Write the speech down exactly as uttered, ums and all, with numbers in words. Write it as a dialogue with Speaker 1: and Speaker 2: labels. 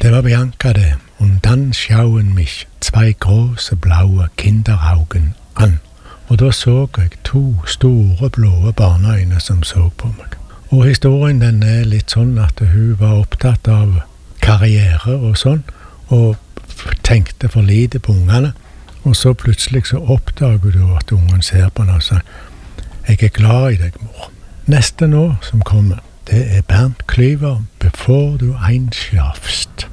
Speaker 1: Det var Bianca det, und dann schauen mich zwei große blaue Kinderaugen an. Og da så jeg to store blå barneøyne som så på meg. Og historien den er litt sånn at hun var opptatt av karriere og sånn, og tenkte for lite på ungene. Og så plutselig så oppdager du at ungen ser på henne og sier, jeg er glad i deg, mor. Neste nå som kommer, det er Bernt Klyver, Bevor du einschlafst.